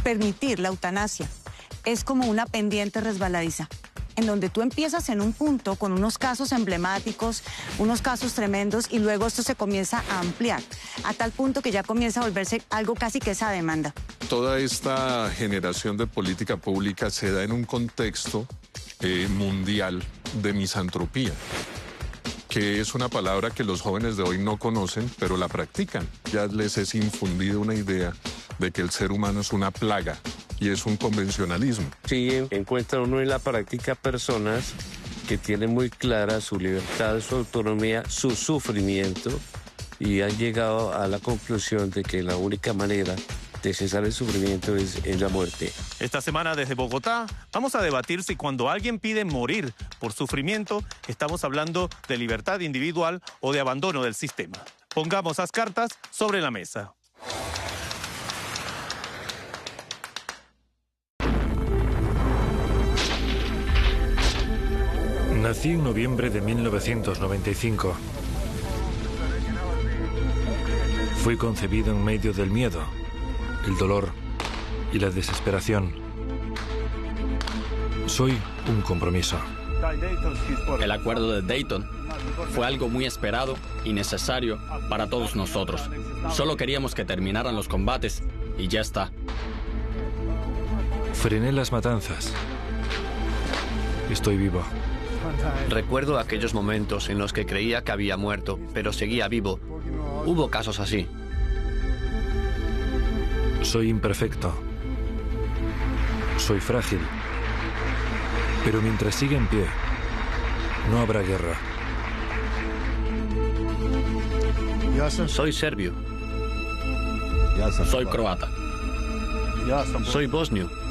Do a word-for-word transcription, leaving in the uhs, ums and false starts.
permitir la eutanasia es como una pendiente resbaladiza, en donde tú empiezas en un punto con unos casos emblemáticos, unos casos tremendos, y luego esto se comienza a ampliar, a tal punto que ya comienza a volverse algo casi que esa demanda. Toda esta generación de política pública se da en un contexto eh, mundial de misantropía, que es una palabra que los jóvenes de hoy no conocen, pero la practican. Ya les es infundida una idea de que el ser humano es una plaga y es un convencionalismo. Sí, encuentra uno en la práctica personas que tienen muy clara su libertad, su autonomía, su sufrimiento, y han llegado a la conclusión de que la única manera de cesar el sufrimiento es en la muerte. Esta semana desde Bogotá vamos a debatir si cuando alguien pide morir por sufrimiento estamos hablando de libertad individual o de abandono del sistema. Pongamos las cartas sobre la mesa. Nací en noviembre de mil novecientos noventa y cinco. Fui concebido en medio del miedo, el dolor y la desesperación. Soy un compromiso. El acuerdo de Dayton fue algo muy esperado y necesario para todos nosotros. Solo queríamos que terminaran los combates y ya está. Frené las matanzas. Estoy vivo. Recuerdo aquellos momentos en los que creía que había muerto, pero seguía vivo. Hubo casos así. Soy imperfecto. Soy frágil. Pero mientras siga en pie, no habrá guerra. Soy serbio. Soy croata. Soy bosnio.